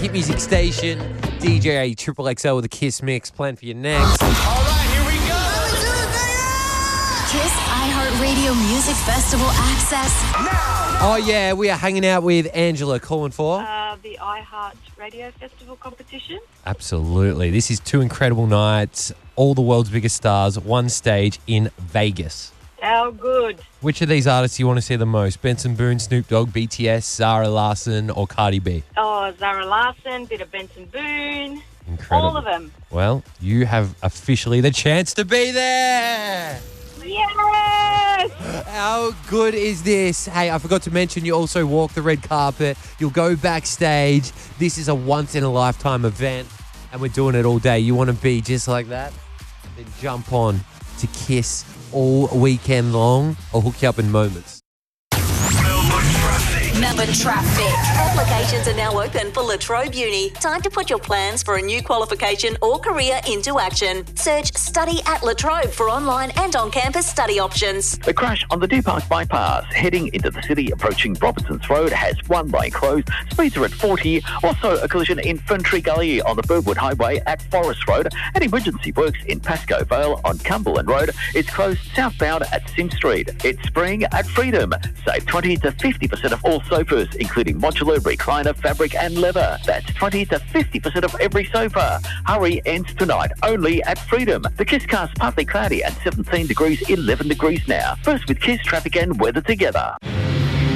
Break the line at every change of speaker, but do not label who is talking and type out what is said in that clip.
Hit Music Station, DJ Triple XL with a Kiss mix planned for you next.
All right, here we go.
Kiss iHeartRadio Music Festival access.
Oh yeah, we are hanging out with Angela calling for
The iHeart Radio Festival competition.
Absolutely. This is 2 incredible nights, all the world's biggest stars, one stage in Vegas.
How good.
Which of these artists do you want to see the most? Benson Boone, Snoop Dogg, BTS, Zara Larsson, or Cardi B?
Oh, Zara Larsson, bit of Benson Boone.
Incredible.
All of them.
Well, you have officially the chance to be there.
Yes!
How good is this? Hey, I forgot to mention you also walk the red carpet. You'll go backstage. This is a once-in-a-lifetime event, and we're doing it all day. You want to be just like that? Then jump on to Kiss all weekend long. I'll hook you up in moments.
Melbourne traffic.
Applications are now open for La Trobe Uni. Time to put your plans for a new qualification or career into action. Search Study at La Trobe for online and on-campus study options.
The crash on the Deer Park bypass heading into the city approaching Robertson's Road has one lane closed. Speeds are at 40. Also a collision in Ferntree Gully on the Birdwood Highway at Forest Road. And emergency works in Pascoe Vale on Cumberland Road. It's closed southbound at Sim Street. It's spring at Freedom. Save 20 to 50% of all sofas, including modular, recliner, fabric and leather. That's 20 to 50% of every sofa. Hurry ends tonight only at Freedom. The Kiss cast partly cloudy at 17 degrees, 11 degrees now. First with Kiss traffic and weather together.